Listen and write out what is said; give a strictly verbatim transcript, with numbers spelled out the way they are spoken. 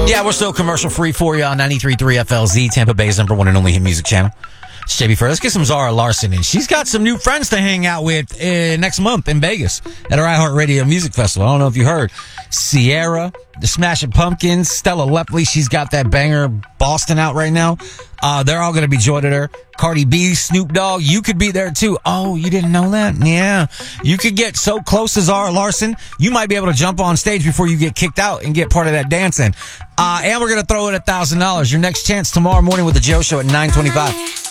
Yeah, we're still commercial free for you on ninety-three point three F L Z, Tampa Bay's number one and only hit music channel. It's J B Fur. Let's get some Zara Larson in. She's got some new friends to hang out with uh, next month in Vegas at our iHeartRadio Music Festival. I don't know if you heard. Sierra, the Smashing Pumpkins, Stella Lepley. She's got that banger Boston out right now. Uh, they're all going to be joining her. Cardi B, Snoop Dogg, you could be there too. Oh, you didn't know that? Yeah. You could get so close to Zara Larson, you might be able to jump on stage before you get kicked out and get part of that dancing. Uh, and we're going to throw in a thousand dollars. Your next chance tomorrow morning with the Joe Show at nine twenty-five.